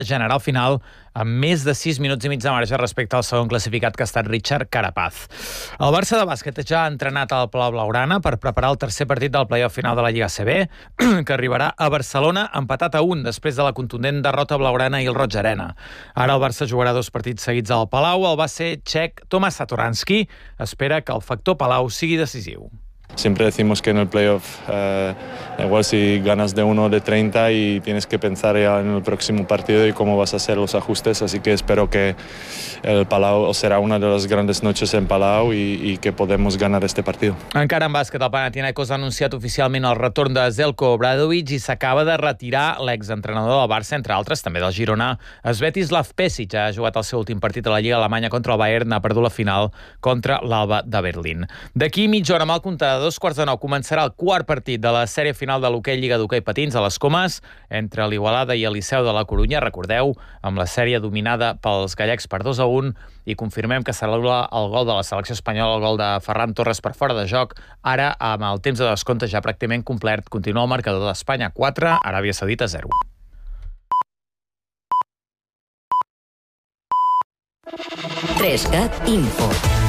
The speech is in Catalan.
general final amb més de 6 minuts i mig de marge respecte al segon classificat, que ha estat Richard Carapaz. El Barça de bàsquet ja ha entrenat al Palau Blaugrana per preparar el tercer partit del play-off final de la Lliga ACB, que arribarà a Barcelona empatat a 1 després de la contundent derrota blaugrana i el Roig Arena. Ara el Barça jugarà 2 partits seguits al Palau. El base txec Tomas Satoranski espera que el factor Palau sigui decisiu. Siempre decimos que en el playoff, igual si ganas de 1 o de 30 y tienes que pensar ya en el próximo partido y cómo vas a hacer los ajustes, así que espero que el Palau será una de las grandes noches en Palau y que podemos ganar este partido. Encara en bàsquet, el Panathinaikos ha anunciat oficialment el retorn de Zeljko Obradovic i s'acaba de retirar l'exentrenador del Barça, entre altres, també del Girona. Svetislav Pesic ha jugat el seu últim partit a la Lliga Alemanya contra el Bayern, ha perdut la final contra l'Alba de Berlín. D'aquí mitja hora, amb el compte de 8:45, començarà el quart partit de la sèrie final de l'hoquei Lliga d'Hoquei Patins a les Comes entre l'Igualada i el Liceu de la Corunya. Recordeu, amb la sèrie dominada pels gallecs per 2-1, i confirmem que s'anul·la el gol de la selecció espanyola, el gol de Ferran Torres per fora de joc. Ara, amb el temps de descompte ja pràcticament complet, continua el marcador d'Espanya 4, Aràbia Saudita 0. Info.